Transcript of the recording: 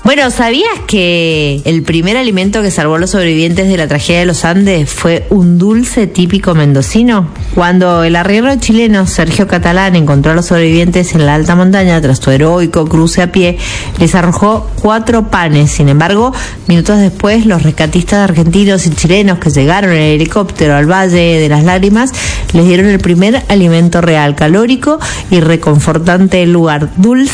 Bueno, ¿sabías que el primer alimento que salvó a los sobrevivientes de la tragedia de los Andes fue un dulce típico mendocino? Cuando el arriero chileno Sergio Catalán encontró a los sobrevivientes en la alta montaña tras su heroico cruce a pie, les arrojó 4 panes. Sin embargo, minutos después, los rescatistas argentinos y chilenos que llegaron en el helicóptero al Valle de las Lágrimas les dieron el primer alimento real, calórico y reconfortante del lugar, dulce